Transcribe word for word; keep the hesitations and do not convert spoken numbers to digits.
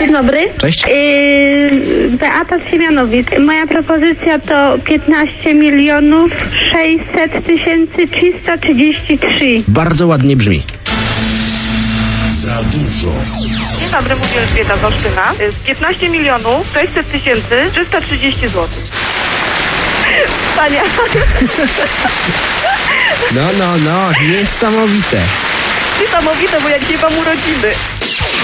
Dzień dobry. Cześć. Yy, Beata z Siemianowic. Moja propozycja to piętnaście milionów sześćset tysięcy trzysta trzydzieści trzy. Bardzo ładnie brzmi. Za dużo. Dzień dobry, mówi Elżbieta z Olsztyna. piętnaście milionów sześćset tysięcy trzysta trzydzieści złotych. Pania. No, no, no, niesamowite. Niesamowite, bo ja dzisiaj mam urodziny.